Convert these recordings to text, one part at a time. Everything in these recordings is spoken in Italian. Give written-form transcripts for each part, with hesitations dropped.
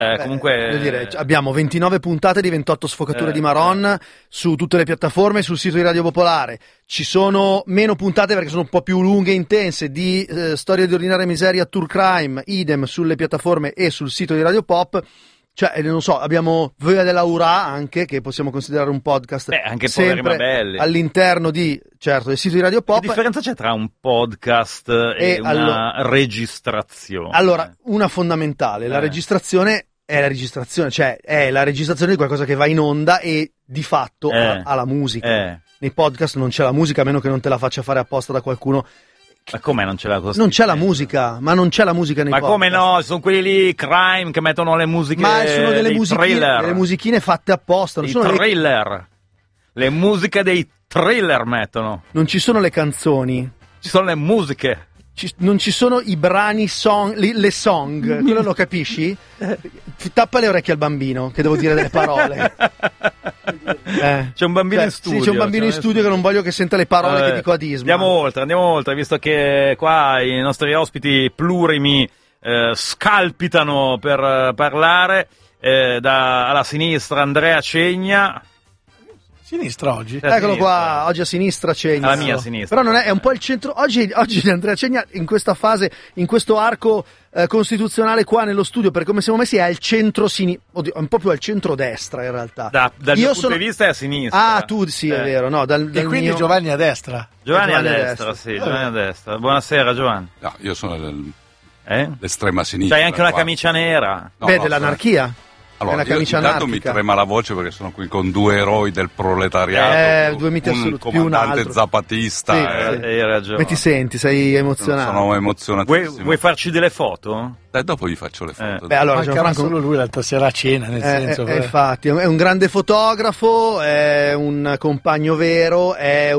Comunque voglio dire, abbiamo 29 puntate di 28 sfocature di Maron su tutte le piattaforme, sul sito di Radio Popolare. Ci sono meno puntate perché sono un po' più lunghe e intense di Storia di ordinaria miseria, True Crime, idem sulle piattaforme e sul sito di Radio Pop. Cioè, non so, abbiamo Via della Ura anche, che possiamo considerare un podcast anche sempre belli all'interno di, certo, del sito di Radio Pop. Che differenza c'è tra un podcast e una registrazione? Allora, una fondamentale, la registrazione è la registrazione, cioè è la registrazione di qualcosa che va in onda e di fatto ha la musica. Nei podcast non c'è la musica, a meno che non te la faccia fare apposta da qualcuno. Ma come non c'è la Non c'è la musica, ma non c'è la musica nei podcast. Ma come no? Sono quelli lì, Crime, che mettono le musiche. Ma sono delle musichine fatte apposta. I thriller. Le musiche dei thriller mettono. Non ci sono le canzoni. Ci sono le musiche. Non ci sono i brani le song, quello lo capisci? Tappa le orecchie al bambino, che devo dire delle parole. C'è un bambino in studio. Sì, c'è un bambino in studio che non voglio che senta le parole che dico a Disma. Andiamo oltre, visto che qua i nostri ospiti plurimi scalpitano per parlare. Alla sinistra Andrea Cegna. Sinistra oggi? Eccolo qua, oggi a sinistra Cegna. Alla mia sinistra. Però non è un po' il centro. Oggi Andrea Cegna in questa fase, in questo arco costituzionale qua nello studio, per come siamo messi, è al centro sinistra, un po' più al centro destra in realtà. Dal mio punto di vista è a sinistra. Ah, tu sì, è vero, no, dal quindi mio... Giovanni a destra. Giovanni a destra, sì, Giovanni a destra. Buonasera Giovanni. No, io sono l'estrema sinistra. C'hai anche una camicia nera. No, dell'anarchia. Allora, io intanto mi trema la voce perché sono qui con due eroi del proletariato, due miti assoluti, un comandante zapatista. Sì, hai ragione. Come ti senti? Sei emozionato? Sono emozionatissimo. Vuoi farci delle foto? Dopo vi faccio le foto. Allora, manca solo lui l'altra sera a cena, nel senso. Infatti, è un grande fotografo, è un compagno vero, è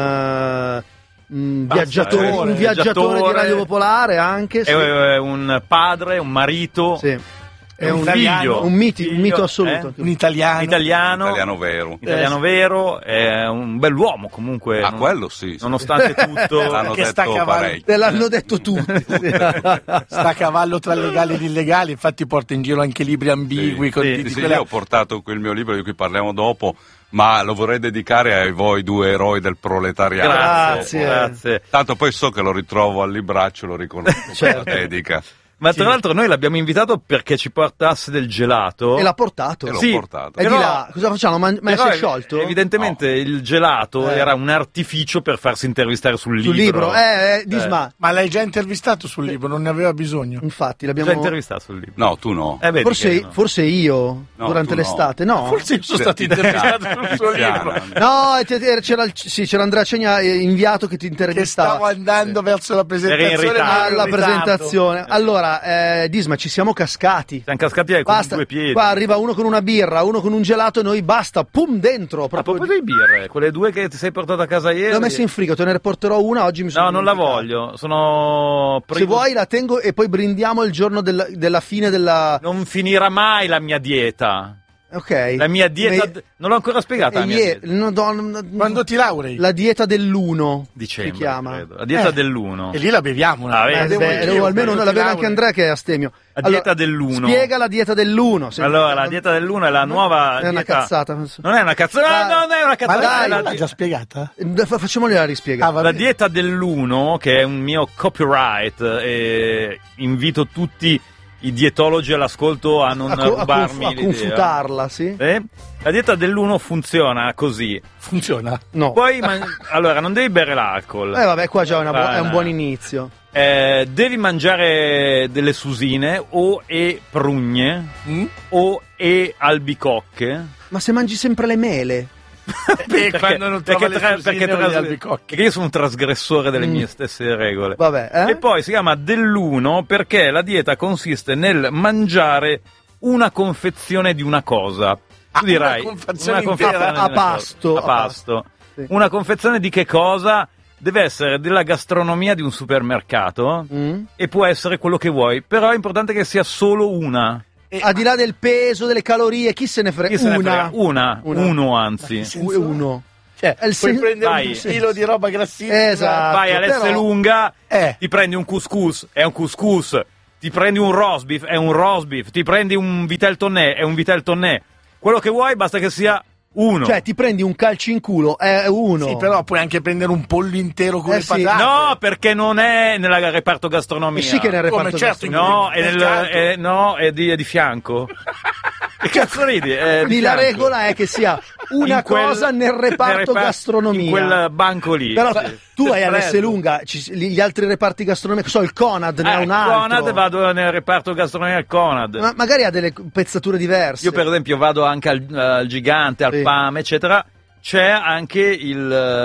un viaggiatore di Radio Popolare anche. Sì. È un padre, un marito. Sì. È un figlio, un mito assoluto. Un italiano vero, è un bell'uomo comunque. Quello sì. Nonostante tutto. L'hanno detto parecchio. Te l'hanno detto tutti. Sta a cavallo tra legali ed illegali, infatti porta in giro anche libri ambigui. Io ho portato quel mio libro di cui parliamo dopo, ma lo vorrei dedicare a voi due eroi del proletariato. Grazie. Tanto poi so che lo ritrovo al libraccio, lo riconosco per la dedica. Ma tra l'altro noi l'abbiamo invitato perché ci portasse del gelato. E l'ha portato. E l'ho sì, portato. E di là, cosa facciamo? Ma si è sciolto? Evidentemente il gelato era un artificio per farsi intervistare sul libro. Sul libro? Disma. Ma l'hai già intervistato sul libro, non ne aveva bisogno. Infatti, l'abbiamo già intervistato sul libro. No, tu no. Forse io, durante l'estate, no. Forse io sono stato intervistato sul suo libro. No, c'era Andrea Cegna inviato che ti intervistava. Che stavo andando verso la presentazione. Alla presentazione. Allora, Disma, ci siamo cascati. Siamo cascati con due piedi. Qua arriva uno con una birra, uno con un gelato e noi basta, pum, dentro. Proprio delle birre, quelle due che ti sei portato a casa ieri. Le ho messe in frigo, te ne riporterò una, oggi mi sono No, non la voglio, sono Se vuoi la tengo e poi brindiamo il giorno della fine della... Non finirà mai la mia dieta. Ok. La mia dieta non l'ho ancora spiegata. Quando ti laurei? La dieta dell'1 dicembre, si chiama. credo. La dieta dell'1. E lì la beviamo. Almeno la beve anche Andrea che è astemio. La dieta dell'1. Spiega la dieta dell'1. Allora, la dieta dell'1 è la nuova è una dieta. cazzata. Non è una cazzata. Non è una cazzata. Ma l'hai già spiegata? Facciamogliela rispiegare. La dieta dell'1, che è un mio copyright, e invito tutti i dietologi all'ascolto a non rubarmi a confutarla, sì. La dieta dell'1 funziona così. Funziona? No. Poi allora non devi bere l'alcol. Vabbè, qua già è un buon inizio. Devi mangiare delle susine e prugne o albicocche. Ma se mangi sempre le mele? Perché io sono un trasgressore delle mie stesse regole. Vabbè, E poi si chiama dell'1 perché la dieta consiste nel mangiare una confezione di una cosa. Tu dirai una confezione a pasto. Sì. Una confezione di che cosa? Deve essere della gastronomia di un supermercato e può essere quello che vuoi, però è importante che sia solo una. Al di là del peso, delle calorie, chi se ne frega? Uno anzi. Uno. Cioè, puoi prendere un chilo di roba grassissima. Esatto. Vai all'S lunga, ti prendi un couscous, è un couscous ti prendi un roast beef, è un roast beef, ti prendi un vitel tonnè, è un vitel tonnè. Quello che vuoi basta che sia uno. Cioè, ti prendi un calcio in culo, è uno. Sì, però puoi anche prendere un pollo intero con le sì. patate. No, perché non è nel reparto gastronomia. Sì che nel reparto Come, certo, No, nel è di fianco. Che cazzo ridi? Quindi la regola è che sia una cosa nel reparto gastronomia. In quel banco lì. Però sì. tu hai Freddo. all'S lunga, gli altri reparti gastronomici, il Conad ne ha un altro. Conad, vado nel reparto gastronomia al Conad. Ma magari ha delle pezzature diverse. Io per esempio vado anche al Gigante, al Sì. PAM, eccetera. C'è anche il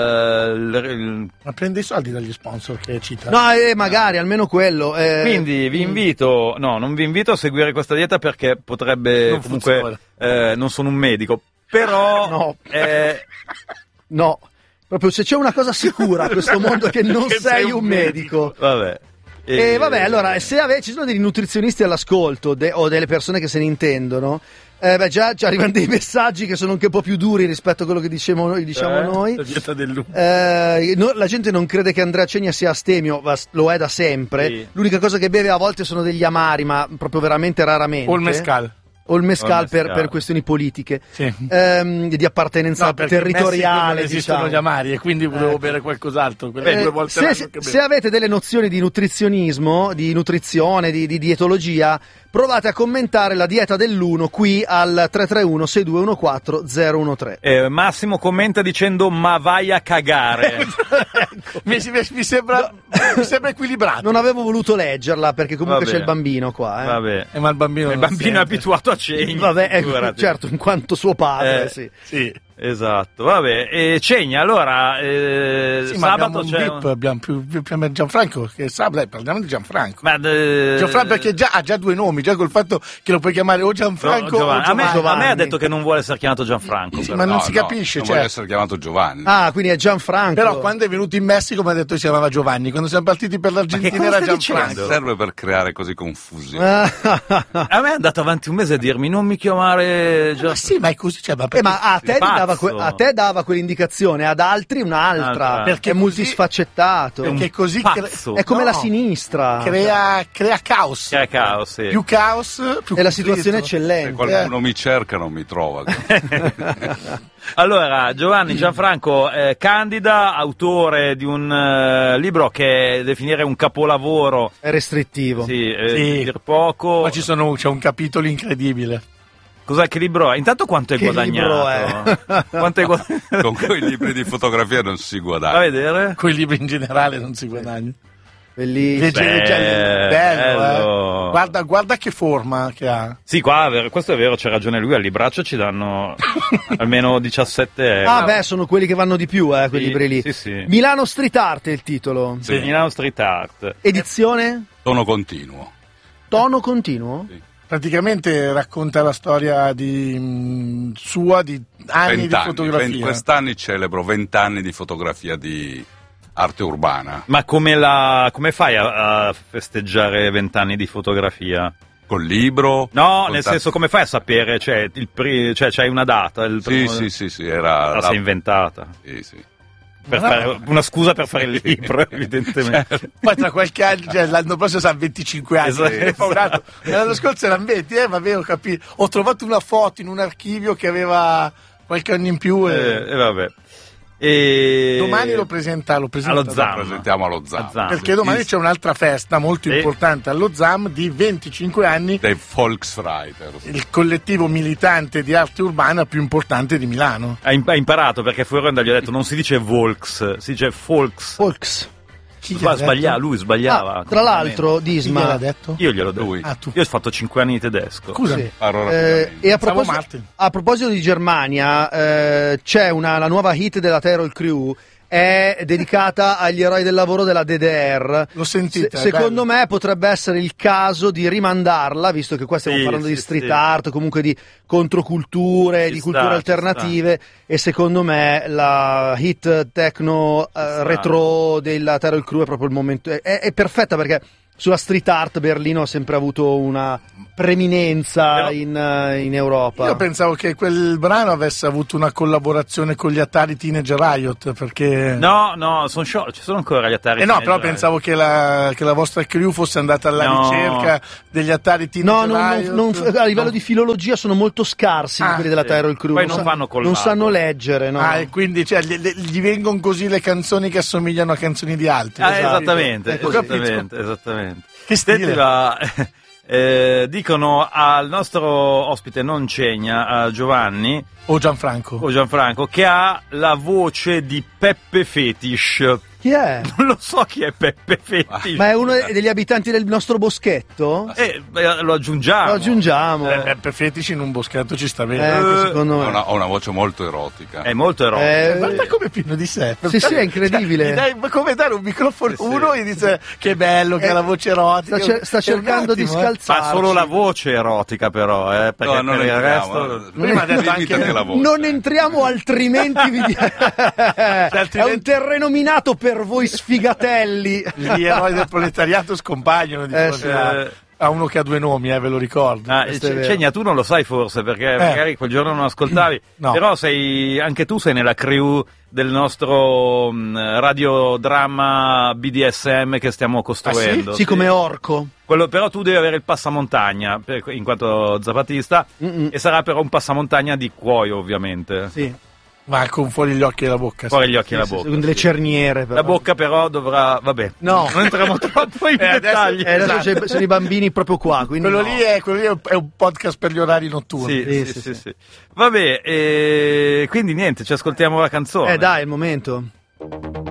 Ma prende i soldi dagli sponsor che cita. No, magari, almeno quello. Quindi vi invito, no, non vi invito a seguire questa dieta perché potrebbe Non comunque non sono un medico, però No. eh, No, proprio se c'è una cosa sicura a questo mondo è che non Che sei un medico. vabbè. E vabbè, allora, se ci sono dei nutrizionisti all'ascolto o delle persone che se ne intendono, già ci arrivano dei messaggi che sono anche un po' più duri rispetto a quello che diciamo noi. La dieta del lupo. La gente non crede che Andrea Cegna sia astemio, ma lo è da sempre. Sì. L'unica cosa che beve a volte sono degli amari, ma proprio veramente raramente. O il mescal. O il mescal O il mescal. per questioni politiche, Sì. di appartenenza No, perché in Messico territoriale. non esistono diciamo. gli amari e quindi volevo bere qualcos'altro. Quelle 2 volte l'anno che Se bevo. avete delle nozioni di nutrizionismo, di nutrizione, di dietologia, provate a commentare la dieta dell'uno qui al 331 6214 013. Massimo commenta dicendo ma vai a cagare. Mi sembra equilibrato. Non avevo voluto leggerla perché comunque Vabbè. c'è il bambino qua. Vabbè. Ma il bambino Il non bambino è sente. abituato a cegni. Vabbè, figurati. certo, in quanto suo padre, Eh, sì. Sì. Esatto, vabbè. Cegna, allora Sì, ma abbiamo sabato un c'è VIP, abbiamo più Gianfranco che sabato, parliamo di Gianfranco. Ma, Gianfranco perché ha già 2 nomi, già col fatto che lo puoi chiamare o Gianfranco Giovanni. o Giovanni. A me ha detto che non vuole essere chiamato Gianfranco. Sì, però. ma non si capisce, non cioè. vuole essere chiamato Giovanni. Ah, quindi è Gianfranco. Però quando è venuto in Messico mi ha detto che si chiamava Giovanni, quando siamo partiti per l'Argentina cosa era stai Gianfranco. dicendo? Serve per creare così confusione. A me è andato avanti un mese a dirmi non mi chiamare Ma sì, ma è così, cioè, ma perché- Ma a te, Sei pazzo. a te dava quell'indicazione, ad altri un'altra. Un'altra. Perché è così- multisfaccettato. perché così pazzo. È come No. la sinistra. crea caos. Che è caos, sì. Più caos, più È la conflitto. situazione Se eccellente. qualcuno mi cerca non mi trova. Allora, Giovanni Gianfranco, candida, autore di un libro che definire un capolavoro, È restrittivo. sì, Sì. dir poco. Ma c'è un capitolo incredibile. Cos'è che libro è? Intanto quanto hai Che libro guadagnato? Quanto hai guadagnato? Con quei libri di fotografia non si A guadagna. vedere? Con i libri in generale non si guadagna. Bellissimo. Bello. Guarda che forma che ha. Sì, qua questo è vero, c'è ragione lui, al libraccio ci danno almeno 17 euro. Ah, beh, sono quelli che vanno di più, quei Sì, libri lì. sì, sì. Milano Street Art è il titolo. Sì. Milano Street Art. Edizione? Tono continuo. Tono continuo? Praticamente racconta la storia sua di anni 20 di anni. fotografia. Quest'anno celebro 20 anni di fotografia di arte urbana. Ma come fai a festeggiare 20 anni di fotografia? Col libro. No, con nel tanti- senso, come fai a sapere? Cioè, c'hai una data? Il Sì, primo- sì, era... La sei inventata. Sì. Per fare, una scusa per fare il libro, evidentemente. Poi tra qualche anno, cioè, l'anno prossimo sarà 25 anni. Esatto. Ne fa un altro. L'anno scorso erano 20, vabbè, ho capito. Ho trovato una foto in un archivio che aveva qualche anno in più. Vabbè. E... Domani lo presenta allo Lo ZAM. presentiamo allo ZAM. A ZAM. Perché domani c'è un'altra festa molto Sì. importante allo ZAM di 25 anni, Dei Volksreiter. il collettivo militante di arte urbana più importante di Milano. Ha imparato perché fuori onda gli ho detto non si dice Volks, si dice Volks. Folks. Chi gliel'ha Sbagliava, detto? lui sbagliava. Ah, tra l'altro, Chi gliel'ha Disma, detto? Io glielo detto. Lui. Ah, tu. Io ho fatto 5 anni di tedesco. Scusa. sì. Parlo E rapidamente. a proposito di Germania, c'è la nuova hit della Terror Crew, è dedicata agli eroi del lavoro della DDR. L'ho sentita, è Secondo bello. me potrebbe essere il caso di rimandarla, visto che qua stiamo Sì, parlando sì, di street sì. art, comunque di controculture, Ci di sta, culture ci alternative, e secondo me la hit techno retro della Terror Crew è proprio il momento, è perfetta perché sulla street art Berlino ha sempre avuto una preminenza in Europa. Io pensavo che quel brano avesse avuto una collaborazione con gli Atari Teenage Riot, perché... No, ci sono ancora gli Atari. no, però pensavo che la vostra crew fosse andata alla ricerca degli Atari Teenage Riot. A livello di filologia sono molto scarsi quelli della Tyrell Crew. Poi non fanno collabo. Non sanno leggere, no? E quindi gli vengono così le canzoni che assomigliano a canzoni di altri. Esattamente. Che stile. Dicono al nostro ospite non Cegna, a Giovanni O Gianfranco, che ha la voce di Peppe Fetish. Chi è? Non lo so chi è Peppe Fetish. Ma è uno degli abitanti del nostro boschetto? Lo aggiungiamo. Lo aggiungiamo. Peppe Fetish in un boschetto ci sta bene. Anche secondo me. Ha una voce molto erotica. È molto erotica. Guarda come è pieno di sé. Sì, è incredibile. Come dare un microfono uno e dice che bello, che ha la voce erotica. Sta cercando di scalzarci. Fa solo la voce erotica, però. Perché non per il entriamo. resto... Prima ha detto anche la voce. Non entriamo, altrimenti è un terreno minato per voi sfigatelli. Gli eroi del proletariato scompaiono di fronte a uno che ha due nomi, ve lo ricordo. Cegna, tu non lo sai forse, perché magari quel giorno non ascoltavi, No. però anche tu sei nella crew del nostro radiodramma BDSM che stiamo costruendo. Sì, come orco. Però tu devi avere il passamontagna, in quanto zapatista, e sarà però un passamontagna di cuoio, ovviamente. Sì. Ma con fuori gli occhi e la bocca. Fuori gli occhi e la bocca. Con delle cerniere. Però. La bocca però dovrà... Vabbè, no. Non entriamo troppo in dettagli. Adesso sono i bambini proprio qua. Quello lì è un podcast per gli orari notturni. Sì. Vabbè, quindi niente, ci ascoltiamo la canzone. Dai, è il momento.